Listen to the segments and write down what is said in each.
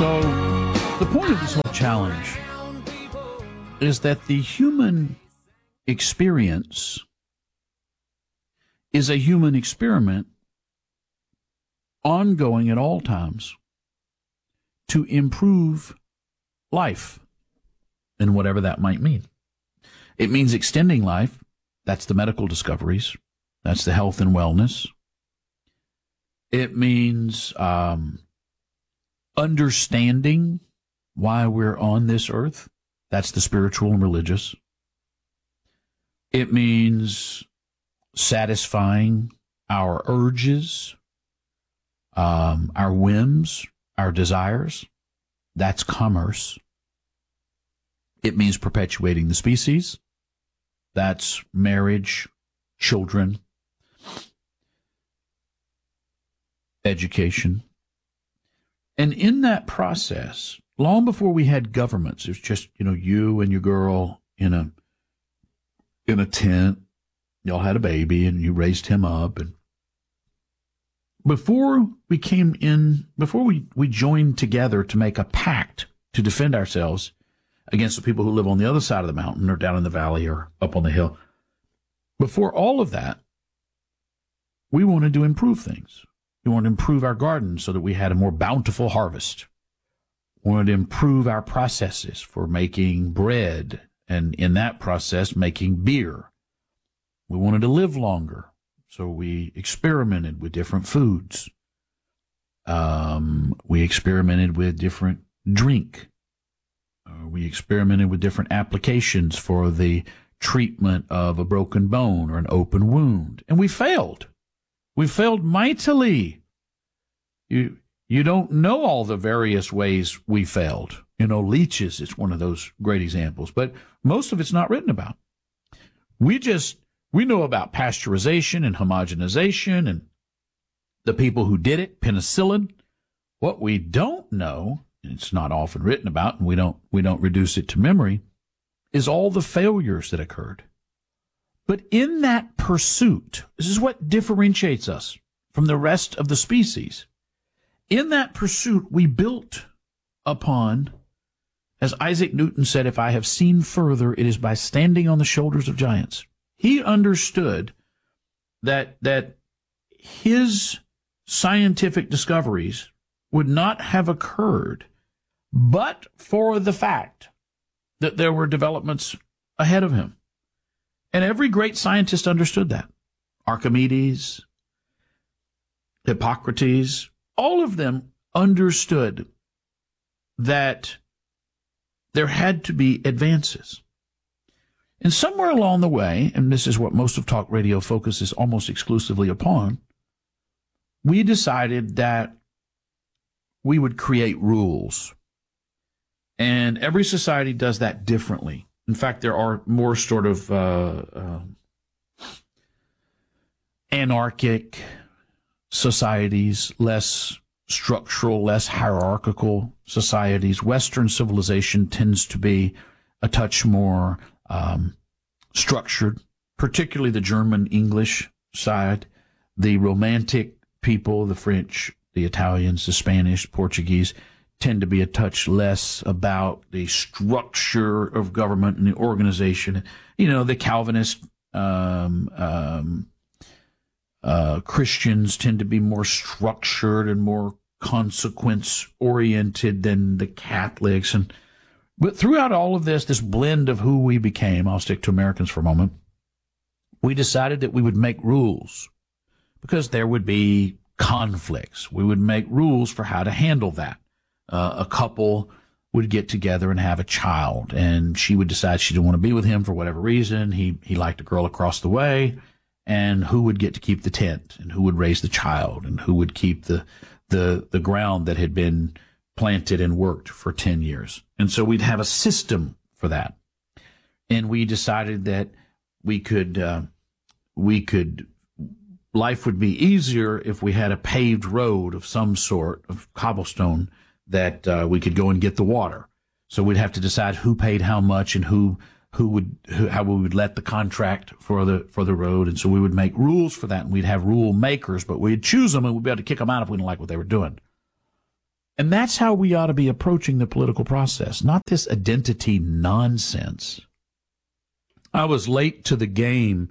So the point of this whole challenge is that the human experience is a human experiment ongoing at all times to improve life, and whatever that might mean. It means extending life. That's the medical discoveries. That's the health and wellness. It means understanding why we're on this earth. That's the spiritual and religious. It means satisfying our urges, our whims, our desires. That's commerce. It means perpetuating the species. That's marriage, children, education. And in that process, long before we had governments, it was just, you and your girl in a tent. Y'all had a baby and you raised him up. And before we joined together to make a pact to defend ourselves against the people who live on the other side of the mountain or down in the valley or up on the hill, before all of that, we wanted to improve things. We wanted to improve our garden so that we had a more bountiful harvest. We wanted to improve our processes for making bread, and in that process, making beer. We wanted to live longer, so we experimented with different foods. We experimented with different drink. We experimented with different applications for the treatment of a broken bone or an open wound, and we failed. We failed mightily. You don't know all the various ways we failed. Leeches is one of those great examples, but most of it's not written about. We know about pasteurization and homogenization and the people who did it, penicillin. What we don't know, and it's not often written about, and we don't reduce it to memory, is all the failures that occurred. But in that pursuit, this is what differentiates us from the rest of the species. In that pursuit, we built upon, as Isaac Newton said, if I have seen further, it is by standing on the shoulders of giants. He understood that his scientific discoveries would not have occurred but for the fact that there were developments ahead of him. And every great scientist understood that. Archimedes, Hippocrates, all of them understood that there had to be advances. And somewhere along the way, and this is what most of talk radio focuses almost exclusively upon, we decided that we would create rules. And every society does that differently. In fact, there are more sort of anarchic societies, less structural, less hierarchical societies. Western civilization tends to be a touch more structured, particularly the German English side. The Romantic people, the French, the Italians, the Spanish, Portuguese, tend to be a touch less about the structure of government and the organization. The Calvinist Christians tend to be more structured and more consequence-oriented than the Catholics. But throughout all of this blend of who we became, I'll stick to Americans for a moment, we decided that we would make rules because there would be conflicts. We would make rules for how to handle that. A couple would get together and have a child, and she would decide she didn't want to be with him for whatever reason. He liked a girl across the way, and who would get to keep the tent, and who would raise the child, and who would keep the ground that had been planted and worked for 10 years. And so we'd have a system for that. And we decided that life would be easier if we had a paved road of some sort of cobblestone that we could go and get the water. So we'd have to decide who paid how much and how we would let the contract for the road. And so we would make rules for that, and we'd have rule makers, but we'd choose them and we'd be able to kick them out if we didn't like what they were doing. And that's how we ought to be approaching the political process, not this identity nonsense. I was late to the game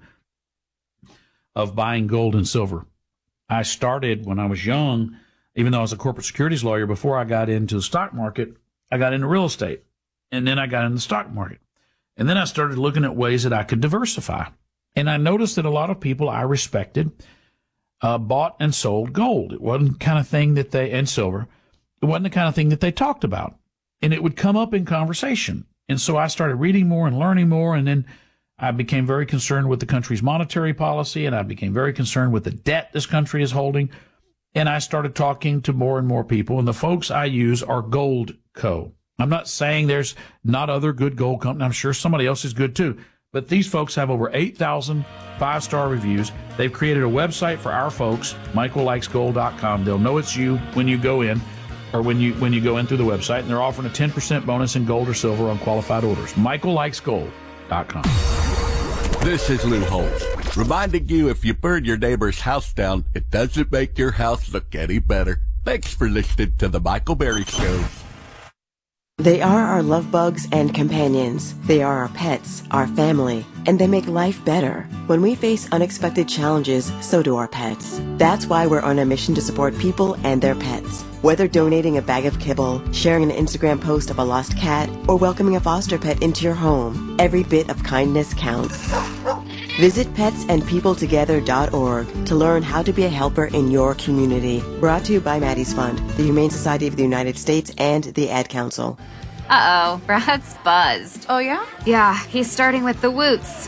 of buying gold and silver. I started when I was young, even though I was a corporate securities lawyer, before I got into the stock market, I got into real estate. And then I got into the stock market. And then I started looking at ways that I could diversify. And I noticed that a lot of people I respected bought and sold gold. It wasn't the kind of thing that and silver. It wasn't the kind of thing that they talked about. And it would come up in conversation. And so I started reading more and learning more. And then I became very concerned with the country's monetary policy. And I became very concerned with the debt this country is holding. And I started talking to more and more people. And the folks I use are Goldco. I'm not saying there's not other good gold companies. I'm sure somebody else is good too. But these folks have over 8,000 five-star reviews. They've created a website for our folks, michaellikesgold.com. They'll know it's you when you go in, or when you go in through the website, and they're offering a 10% bonus in gold or silver on qualified orders. michaellikesgold.com. This is Lou Holtz, reminding you if you burn your neighbor's house down, it doesn't make your house look any better. Thanks for listening to The Michael Berry Show. They are our love bugs and companions. They are our pets, our family, and they make life better. When we face unexpected challenges, so do our pets. That's why we're on a mission to support people and their pets. Whether donating a bag of kibble, sharing an Instagram post of a lost cat, or welcoming a foster pet into your home, every bit of kindness counts. Visit petsandpeopletogether.org to learn how to be a helper in your community. Brought to you by Maddie's Fund, the Humane Society of the United States, and the Ad Council. Uh-oh, Brad's buzzed. Oh, yeah? Yeah, he's starting with the woots.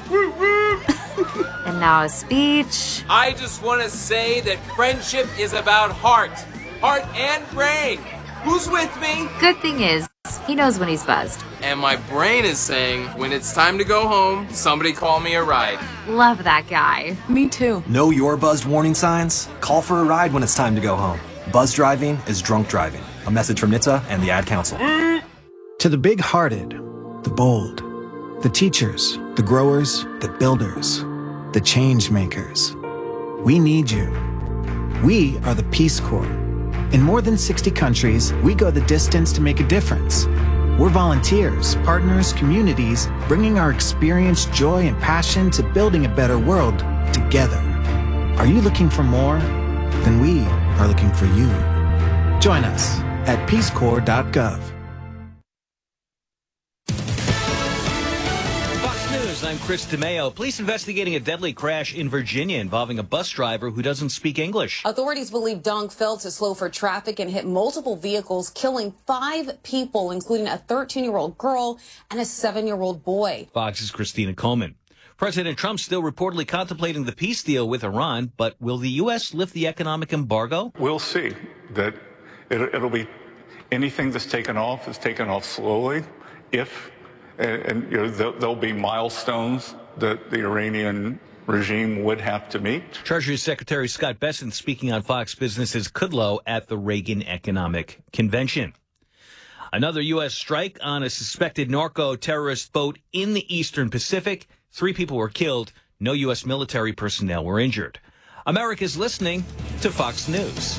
And now a speech. I just want to say that friendship is about heart and brain. Who's with me? Good thing is, he knows when he's buzzed. And my brain is saying, when it's time to go home, somebody call me a ride. Love that guy. Me too. Know your buzzed warning signs? Call for a ride when it's time to go home. Buzz driving is drunk driving. A message from NHTSA and the Ad Council. To the big-hearted, the bold, the teachers, the growers, the builders, the change makers, we need you. We are the Peace Corps. In more than 60 countries, we go the distance to make a difference. We're volunteers, partners, communities, bringing our experience, joy, and passion to building a better world together. Are you looking for more? Then we are looking for you. Join us at peacecorps.gov. I'm Chris DeMeo. Police investigating a deadly crash in Virginia involving a bus driver who doesn't speak English. Authorities believe Dunk failed to slow for traffic and hit multiple vehicles, killing 5 people, including a 13-year-old girl and a 7-year-old boy. Fox's Christina Coleman. President Trump still reportedly contemplating the peace deal with Iran, but will the U.S. lift the economic embargo? We'll see. That it'll be anything that's taken off is taken off slowly. And you know, there'll be milestones that the Iranian regime would have to meet. Treasury Secretary Scott Bessent speaking on Fox Business's Kudlow at the Reagan Economic Convention. Another U.S. strike on a suspected narco-terrorist boat in the Eastern Pacific. 3 people were killed. No U.S. military personnel were injured. America's listening to Fox News.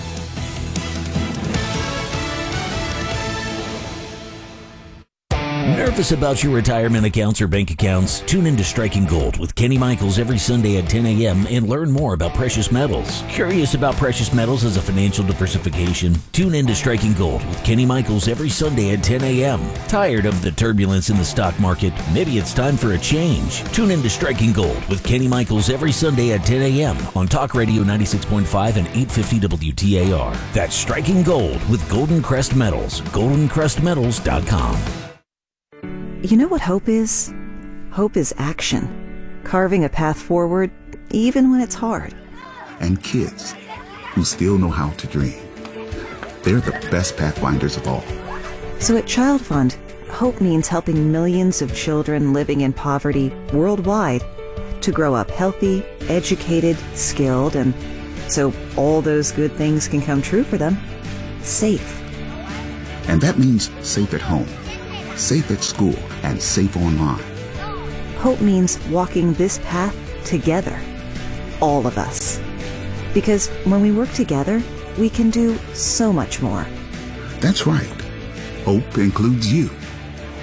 Nervous about your retirement accounts or bank accounts? Tune in to Striking Gold with Kenny Michaels every Sunday at 10 a.m. and learn more about precious metals. Curious about precious metals as a financial diversification? Tune in to Striking Gold with Kenny Michaels every Sunday at 10 a.m. Tired of the turbulence in the stock market? Maybe it's time for a change. Tune in to Striking Gold with Kenny Michaels every Sunday at 10 a.m. on Talk Radio 96.5 and 850 WTAR. That's Striking Gold with Golden Crest Metals. GoldenCrestMetals.com. You know what hope is? Hope is action. Carving a path forward, even when it's hard. And kids who still know how to dream. They're the best pathfinders of all. So at Child Fund, hope means helping millions of children living in poverty worldwide to grow up healthy, educated, skilled, and so all those good things can come true for them. Safe. And that means safe at home, safe at school, and safe online. Hope means walking this path together. All of us. Because when we work together, we can do so much more. That's right. Hope includes you.